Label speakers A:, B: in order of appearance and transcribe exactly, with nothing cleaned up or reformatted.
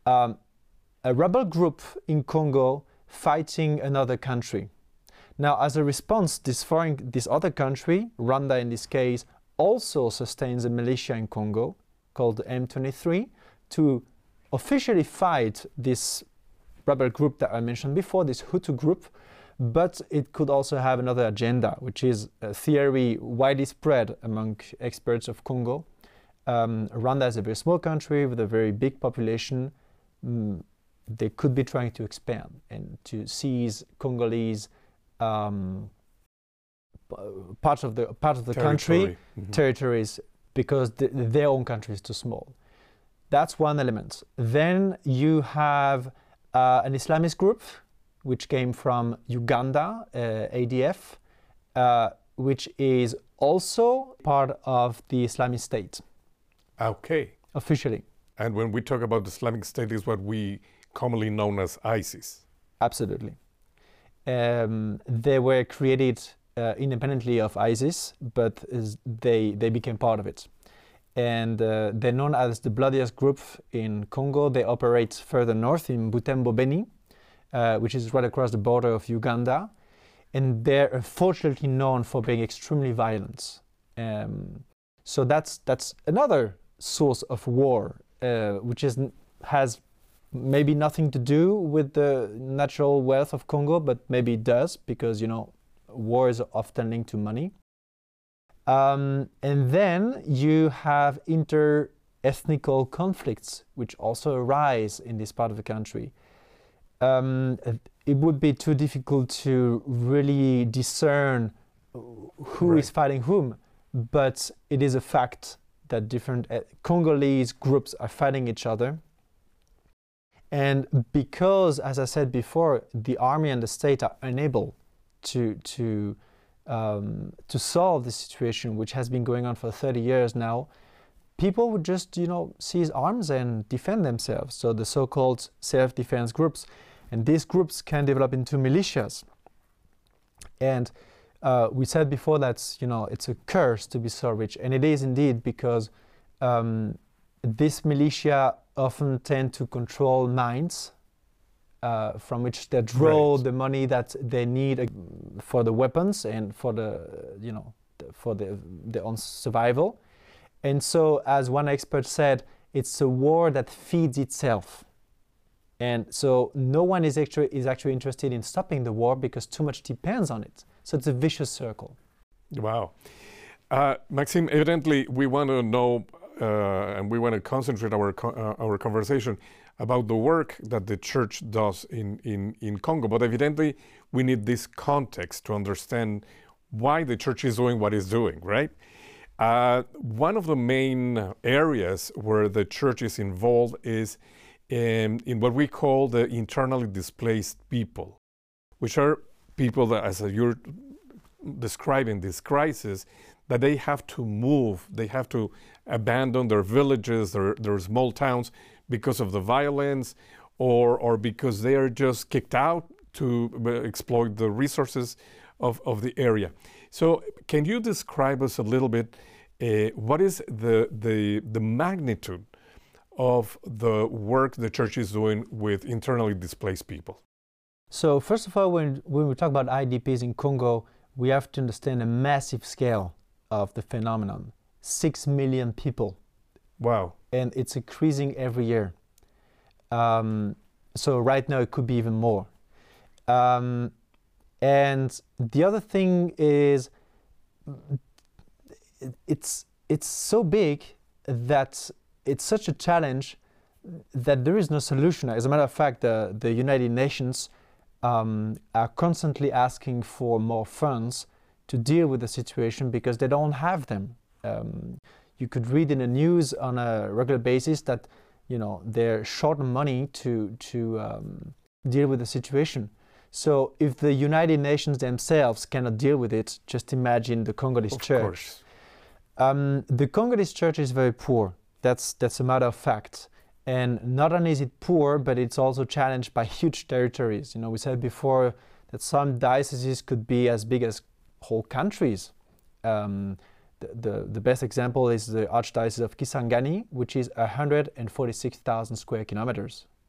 A: um, a rebel group in Congo fighting another country. Now, as a response, this foreign, this other country, Rwanda in this case, also sustains a militia in Congo called M twenty-three to officially fight this rebel group that I mentioned before, this Hutu group, but it could also have another agenda, which is a theory widely spread among experts of Congo. Um, Rwanda is a very small country with a very big population. Mm, they could be trying to expand and to seize Congolese um, part of the part of the
B: Territory.
A: country,
B: Mm-hmm.
A: territories, because the, their own country is too small. That's one element. Then you have uh, an Islamist group, which came from Uganda, uh, A D F, uh, which is also part of the Islamic State.
B: Okay.
A: Officially.
B: And when we talk about the Islamic State, is what we commonly known as ISIS.
A: Absolutely. Um, they were created uh, independently of ISIS, but is they, they became part of it. And uh, they're known as the bloodiest group in Congo. They operate further north in Butembo, Beni, uh, which is right across the border of Uganda. And they're unfortunately known for being extremely violent. Um, so that's, that's another source of war, uh, which is, has maybe nothing to do with the natural wealth of Congo, but maybe it does, because, you know, war is often linked to money. Um, and then you have inter-ethnical conflicts, which also arise in this part of the country. Um, it would be too difficult to really discern who
B: Right.
A: is fighting whom, but it is a fact that different uh, Congolese groups are fighting each other. And because, as I said before, the army and the state are unable to, to, um, to solve the situation, which has been going on for thirty years now, people would just, you know, seize arms and defend themselves. So the so-called self-defense groups. And these groups can develop into militias. And uh, we said before that, you know, it's a curse to be so rich. And it is indeed, because um, this militia often tend to control mines uh, from which they draw
B: Right.
A: the money that they need uh, for the weapons and for the, you know, the, for the, their own survival. And so, as one expert said, it's a war that feeds itself. And so no one is actually, is actually interested in stopping the war because too much depends on it. So it's a vicious circle.
B: Wow. Uh, Maxime, evidently we want to know uh, and we want to concentrate our, co uh, our conversation about the work that the church does in, in, in Congo. But evidently we need this context to understand why the church is doing what it's doing, right? Uh, one of the main areas where the church is involved is in, in what we call the internally displaced people, which are people that, as you're describing this crisis, that they have to move, they have to abandon their villages, their, their small towns because of the violence, or, or because they are just kicked out to exploit the resources of, of the area. So can you describe us a little bit uh, what is the, the, the magnitude of the work the church is doing with internally displaced people?
A: So first of all, when, when we talk about I D Ps in Congo, we have to understand the massive scale of the phenomenon. Six million people.
B: Wow.
A: And it's increasing every year. Um, so right now it could be even more. Um, and the other thing is, it's, it's so big that it's such a challenge that there is no solution. As a matter of fact, the, the United Nations um, are constantly asking for more funds to deal with the situation because they don't have them. Um, you could read in the news on a regular basis that, you know, they're short on money to, to um, deal with the situation. So if the United Nations themselves cannot deal with it, just imagine the Congolese
B: Of
A: church.
B: course.
A: Um, the Congolese church is very poor. That's, that's a matter of fact. And not only is it poor, but it's also challenged by huge territories. You know, we said before that some dioceses could be as big as whole countries. Um, the, the, the best example is the Archdiocese of Kisangani, which is one hundred forty-six thousand square kilometers.